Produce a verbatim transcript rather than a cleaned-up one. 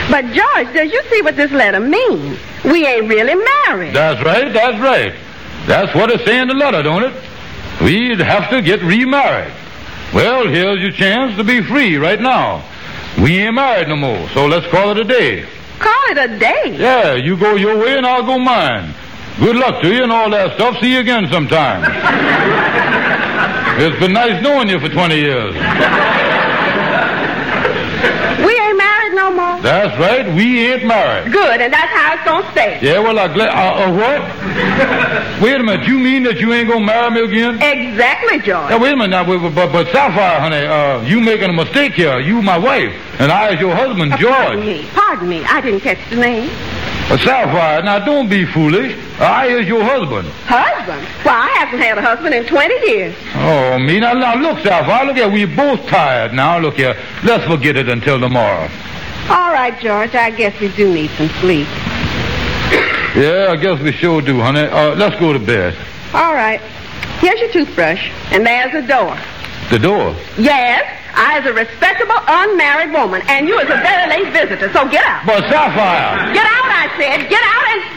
But, George, does you see what this letter means? We ain't really married. That's right, that's right. That's what it's saying in the letter, don't it? We'd have to get remarried. Well, here's your chance to be free right now. We ain't married no more, so let's call it a day. Call it a day? Yeah, you go your way and I'll go mine. Good luck to you and all that stuff. See you again sometime. It's been nice knowing you for twenty years. We ain't married no more? That's right, we ain't married. Good, and that's how it's gonna stay. Yeah, well, I'm glad... Uh, uh, what? Wait a minute, you mean that you ain't gonna marry me again? Exactly, George. Now, wait a minute, now, wait, but, but Sapphire, honey, uh, you making a mistake here. You my wife, and I is your husband, Uh, George. Pardon me, pardon me. I didn't catch the name. Uh, Sapphire, now don't be foolish. I is your husband. Husband? Why, I haven't had a husband in twenty years. Oh, me. Now, now look, Sapphire, look here. We're both tired now. Look here. Let's forget it until tomorrow. All right, George, I guess we do need some sleep. Yeah, I guess we sure do, honey. Uh, let's go to bed. All right. Here's your toothbrush, and there's the door. The door? Yes, I is a respectable, unmarried woman, and you is a very late visitor, so get out. But Sapphire! Get out, I said. Get out and